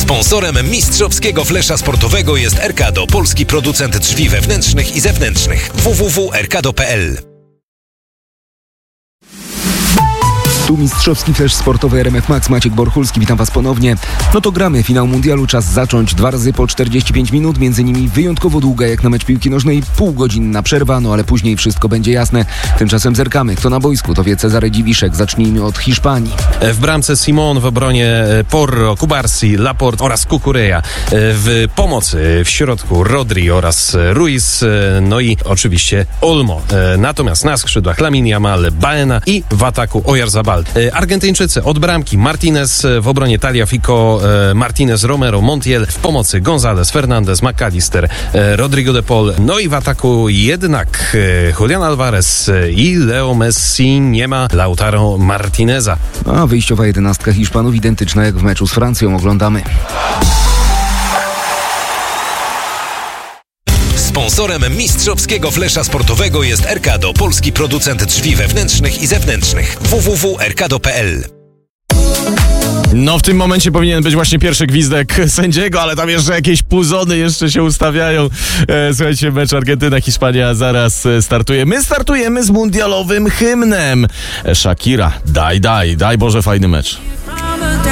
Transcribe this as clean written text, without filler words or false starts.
Sponsorem mistrzowskiego flesza sportowego jest Erkado, polski producent drzwi wewnętrznych i zewnętrznych. www.erkado.pl. Tu mistrzowski flesz sportowy RMF Max, Maciek Borchulski, witam Was ponownie. No to gramy, finał mundialu, czas zacząć. 2 razy po 45 minut, między nimi wyjątkowo długa jak na mecz piłki nożnej, półgodzinna przerwa, no ale później wszystko będzie jasne. Tymczasem zerkamy, kto na boisku, to wie Cezary Dziwiszek. Zacznijmy od Hiszpanii. W bramce Simon, w obronie Porro, Kubarsi, Laporte oraz Cucurella. W pomocy w środku Rodri oraz Ruiz, no i oczywiście Olmo. Natomiast na skrzydłach Lamine Yamal, Baena i w ataku Oyarzabal. Argentyńczycy od bramki Martinez, w obronie Tagliafico, Martinez, Romero, Montiel, w pomocy González, Fernandez, McAllister, Rodrigo de Paul, no i w ataku jednak Julian Alvarez i Leo Messi, nie ma Lautaro Martineza. A wyjściowa 11 Hiszpanów identyczna jak w meczu z Francją, oglądamy. Sponsorem mistrzowskiego flesza sportowego jest Erkado, polski producent drzwi wewnętrznych i zewnętrznych. www.erkado.pl. No w tym momencie powinien być właśnie pierwszy gwizdek sędziego, ale tam jeszcze jakieś puzony jeszcze się ustawiają. Słuchajcie, mecz Argentyna-Hiszpania zaraz startuje. My startujemy z mundialowym hymnem. Shakira, daj Boże, fajny mecz.